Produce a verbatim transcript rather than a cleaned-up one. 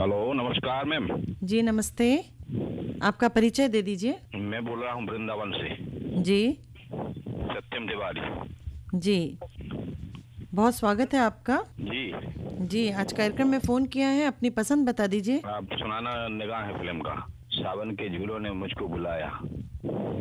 Hello, नमस्कार ma'am. जी नमस्ते। आपका परिचय दे दीजिए। मैं बोल रहा हूँ वृंदावन से, जी। सत्यम तिवारी। जी, बहुत स्वागत है आपका। जी, जी, आज कार्यक्रम में फ़ोन किया है, अपनी पसंद बता दीजिए। आप सुनाना निगाह है फिल्म का। सावन के झूलों ने मुझको बुलाया।